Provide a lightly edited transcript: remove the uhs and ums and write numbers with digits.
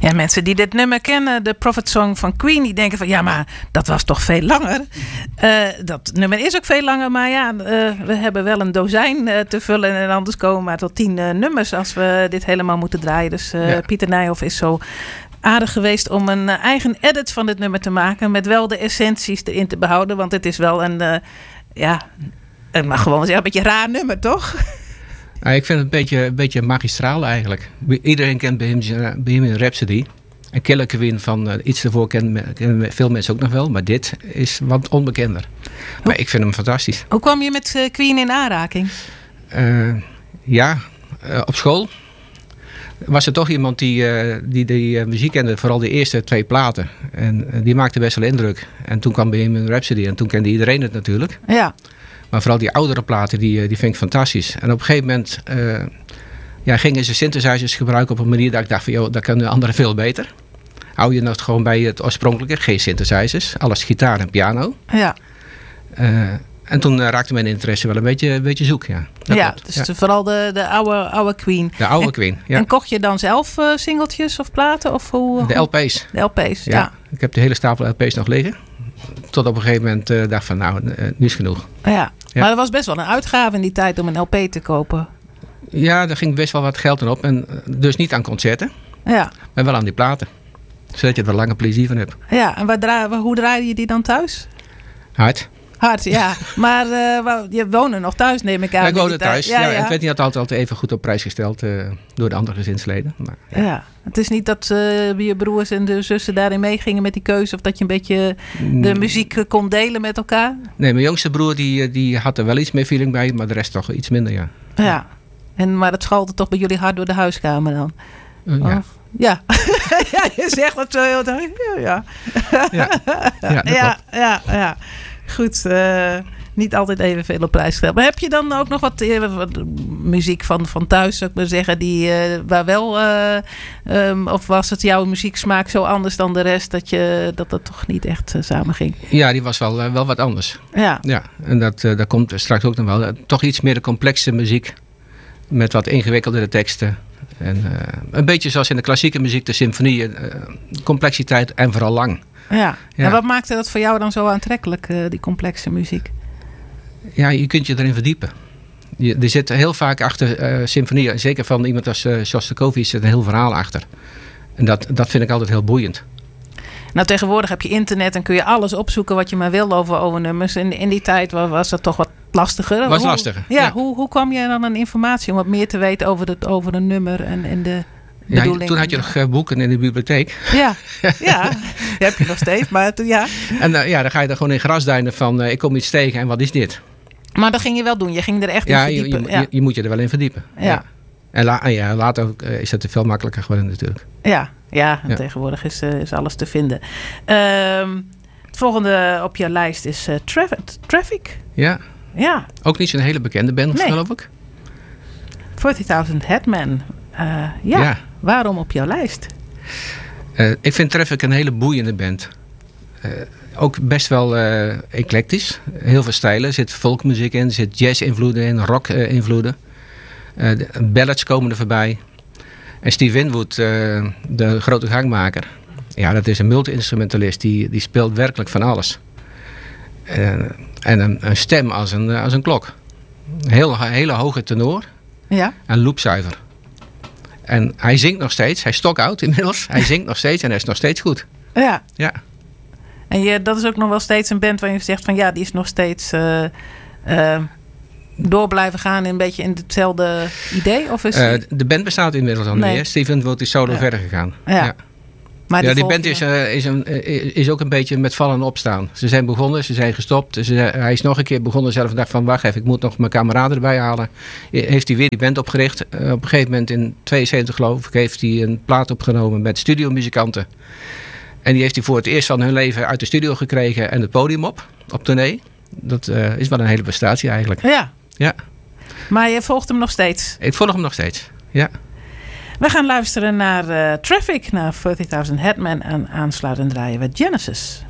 Ja, mensen die dit nummer kennen, de Prophet Song van Queen, die denken van ja, maar dat was toch veel langer. Dat nummer is ook veel langer, maar ja, we hebben wel een dozijn te vullen en anders komen we maar tot 10 nummers als we dit helemaal moeten draaien. Dus Pieter Nijhoff is zo aardig geweest om een eigen edit van dit nummer te maken, met wel de essenties erin te behouden, want het is wel een mag gewoon zeggen, een beetje een raar nummer, toch? Ik vind het een beetje magistraal eigenlijk. Iedereen kent Bohemian Rhapsody. En Killer Queen van iets daarvoor kennen veel mensen ook nog wel. Maar dit is wat onbekender. Maar ik vind hem fantastisch. Hoe kwam je met Queen in aanraking? Op school was er toch iemand die muziek kende. Vooral de eerste 2 platen. En die maakte best wel indruk. En toen kwam Bohemian Rhapsody. En toen kende iedereen het natuurlijk. Ja. Maar vooral die oudere platen, die vind ik fantastisch. En op een gegeven moment gingen ze synthesizers gebruiken op een manier dat ik dacht van, joh, dat kunnen anderen veel beter. Hou je nog gewoon bij het oorspronkelijke, geen synthesizers. Alles gitaar en piano. Ja. En toen raakte mijn interesse wel een beetje zoek, ja. Dus vooral de oude Queen. De oude Queen, ja. En kocht je dan zelf singeltjes of platen? Of hoe? De LP's. De LP's, ja. Ik heb de hele stapel LP's nog liggen. Tot op een gegeven moment dacht van, nou, nu is genoeg. Ja, maar dat was best wel een uitgave in die tijd om een LP te kopen. Ja, daar ging best wel wat geld in op. En dus niet aan concerten, maar wel aan die platen. Zodat je er langer plezier van hebt. Ja, en hoe draaide je die dan thuis? Hard, ja. Maar je woonde nog thuis, neem ik aan. Ja, ik woonde thuis. Ja. Ja. Het werd niet altijd even goed op prijs gesteld door de andere gezinsleden. Maar, ja, het is niet dat je broers en de zussen daarin meegingen met die keuze, of dat je een beetje de muziek kon delen met elkaar? Nee, mijn jongste broer die had er wel iets meer feeling bij, maar de rest toch iets minder, ja. Ja, maar het schalde toch bij jullie hard door de huiskamer dan? Ja. Ja. Ja, je zegt dat zo heel ja. Goed, niet altijd evenveel op prijs gesteld. Maar heb je dan ook nog wat muziek van thuis, zou ik maar zeggen, waar wel, of was het jouw muzieksmaak zo anders dan de rest, dat het toch niet echt samen ging? Ja, die was wel wat anders. Ja. En dat komt straks ook nog wel. Toch iets meer de complexe muziek, met wat ingewikkeldere teksten. En een beetje zoals in de klassieke muziek, de symfonie, complexiteit en vooral lang. Ja. En wat maakte dat voor jou dan zo aantrekkelijk, die complexe muziek? Ja, je kunt je erin verdiepen. Er zit heel vaak achter symfonieën, zeker van iemand als Shostakovich, zit een heel verhaal achter. En dat vind ik altijd heel boeiend. Nou, tegenwoordig heb je internet en kun je alles opzoeken wat je maar wil over nummers. In die tijd was dat toch wat lastiger. Lastiger. Ja. Hoe kwam je dan aan informatie om wat meer te weten over een nummer en de bedoeling? Toen had je nog boeken in de bibliotheek. Ja, die heb je nog steeds. Maar ja. En dan ga je er gewoon in grasduinen van, ik kom iets tegen en wat is dit? Maar dat ging je wel doen. Je ging er echt in verdiepen. Je moet je er wel in verdiepen. Ja. En later is het veel makkelijker geworden natuurlijk. Ja. Tegenwoordig is alles te vinden. Het volgende op je lijst is Traffic. Ja. Ook niet zo'n hele bekende band, geloof ik. 40,000 Headmen. Waarom op jouw lijst? Ik vind Traffic een hele boeiende band. Ook best wel eclectisch. Heel veel stijlen. Er zit folkmuziek in, er zit jazz-invloeden in, rock-invloeden. Ballads komen er voorbij. En Steve Winwood, de grote gangmaker. Ja, dat is een multi-instrumentalist. Die speelt werkelijk van alles. En een stem als een klok. Hele hoge tenor. Ja. En loopzuiver. En hij zingt nog steeds. Hij is stokoud inmiddels. Hij zingt nog steeds en hij is nog steeds goed. Ja. Ja. En dat is ook nog wel steeds een band waar je zegt van ja, die is nog steeds door blijven gaan een beetje in hetzelfde idee? Of is de band bestaat inmiddels al niet. Steven Winwood is solo verder gegaan. Ja. Maar die band is ook een beetje met vallen en opstaan. Ze zijn begonnen, ze zijn gestopt. Hij is nog een keer begonnen zelf en dacht van wacht even, ik moet nog mijn kameraden erbij halen. Heeft hij weer die band opgericht. Op een gegeven moment in 72 geloof ik heeft hij een plaat opgenomen met studiomuzikanten. En die heeft hij voor het eerst van hun leven uit de studio gekregen en het podium op tournee. Dat is wel een hele prestatie eigenlijk. Ja. Maar je volgt hem nog steeds? Ik volg hem nog steeds, ja. We gaan luisteren naar Traffic, naar 40,000 Headmen en aansluitend draaien we Genesis.